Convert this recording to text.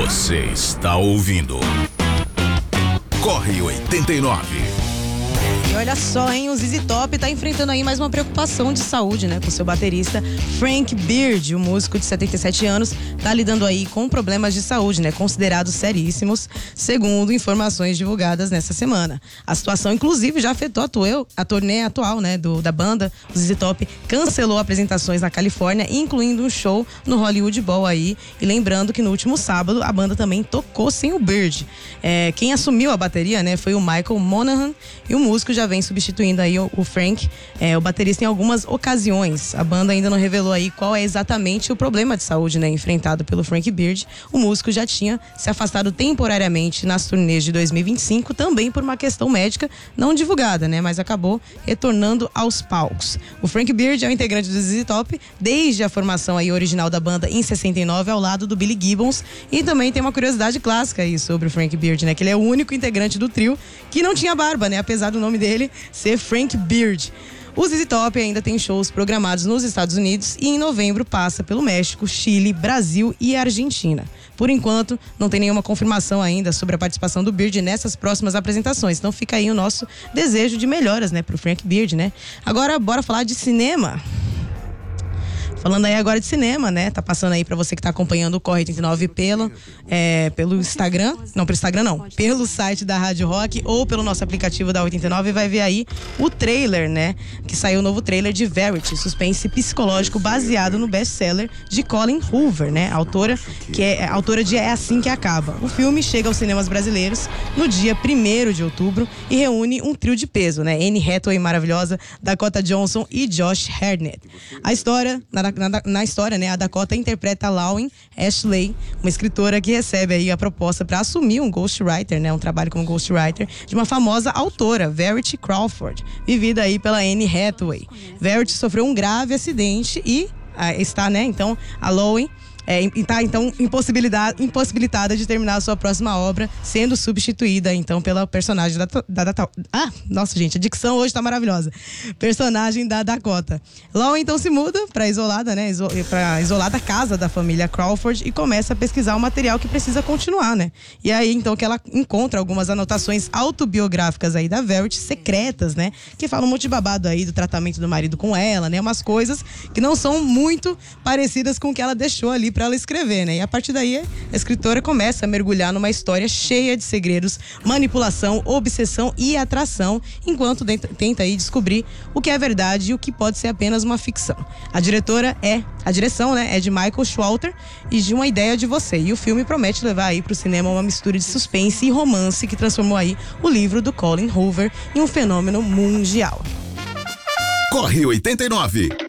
Você está ouvindo Corre 89. E olha só, hein, o ZZ Top tá enfrentando aí mais uma preocupação de saúde, né, com seu baterista Frank Beard. O músico de 77 anos tá lidando aí com problemas de saúde, né, considerados seríssimos, segundo informações divulgadas nessa semana. A situação, inclusive, já afetou a turnê atual, né, da banda. O ZZ Top cancelou apresentações na Califórnia, incluindo um show no Hollywood Bowl aí. E lembrando que no último sábado a banda também tocou sem o Beard. Quem assumiu a bateria, né, foi o Michael Monaghan, e o músico já vem substituindo aí o Frank, o baterista, em algumas ocasiões. A banda ainda não revelou aí qual é exatamente o problema de saúde, né, enfrentado pelo Frank Beard. O músico já tinha se afastado temporariamente nas turnês de 2025, também por uma questão médica não divulgada, né, mas acabou retornando aos palcos. O Frank Beard é o integrante do ZZ Top desde a formação aí original da banda em 69, ao lado do Billy Gibbons. E também tem uma curiosidade clássica aí sobre o Frank Beard, né, que ele é o único integrante do trio que não tinha barba, né, apesar do nome dele ser Frank Beard. O ZZ Top ainda tem shows programados nos Estados Unidos e em novembro passa pelo México, Chile, Brasil e Argentina. Por enquanto, não tem nenhuma confirmação ainda sobre a participação do Beard nessas próximas apresentações. Então fica aí o nosso desejo de melhoras, né, pro Frank Beard, né? Agora, bora falar de cinema. Falando aí agora de cinema, né? Tá passando aí pra você que tá acompanhando o Corre 89 pelo Instagram. Não, pelo Instagram não. Pelo site da Rádio Rock ou pelo nosso aplicativo da 89, vai ver aí o trailer, né? Que saiu o novo trailer de Verity, suspense psicológico baseado no best-seller de Colleen Hoover, né? Autora de É Assim Que Acaba. O filme chega aos cinemas brasileiros no dia 1º de outubro e reúne um trio de peso, né? Anne Hathaway maravilhosa, Dakota Johnson e Josh Hartnett. Na história, né, a Dakota interpreta a Lauren Ashley, uma escritora que recebe aí a proposta para assumir um ghostwriter, né, um trabalho como ghostwriter de uma famosa autora, Verity Crawford, vivida aí pela Anne Hathaway. Verity sofreu um grave acidente e está, né, então, a Lauren está então impossibilitada de terminar a sua próxima obra, sendo substituída então pela personagem nossa gente, a dicção hoje tá maravilhosa. Personagem da Dakota. Lauren então se muda para isolada, né, para isolada casa da família Crawford e começa a pesquisar o material que precisa continuar, né? E aí então que ela encontra algumas anotações autobiográficas aí da Verity, secretas, né, que falam um monte de babado aí do tratamento do marido com ela, né, umas coisas que não são muito parecidas com o que ela deixou ali para ela escrever, né? E a partir daí a escritora começa a mergulhar numa história cheia de segredos, manipulação, obsessão e atração, enquanto tenta aí descobrir o que é verdade e o que pode ser apenas uma ficção. A direção, né, é de Michael Schwalter e de Uma Ideia de Você. E o filme promete levar aí pro cinema uma mistura de suspense e romance que transformou aí o livro do Colleen Hoover em um fenômeno mundial. Corre 89.